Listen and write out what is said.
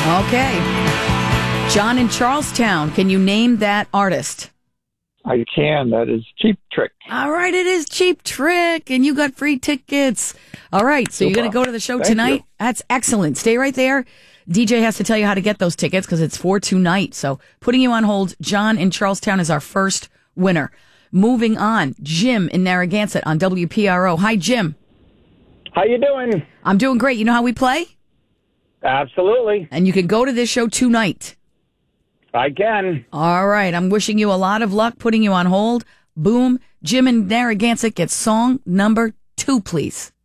Okay. John in Charlestown, can you name that artist? I can. That is Cheap Trick. All right, it is Cheap Trick, and you got free tickets. All right, so you're going to go to the show tonight? That's excellent. Stay right there. DJ has to tell you how to get those tickets because it's for tonight. So putting you on hold, John in Charlestown is our first winner. Moving on, Jim in Narragansett on WPRO. Hi, Jim. How you doing? I'm doing great. You know how we play? Absolutely. And you can go to this show tonight. I can. All right. I'm wishing you a lot of luck, putting you on hold. Boom. Jim in Narragansett gets song number 2, please.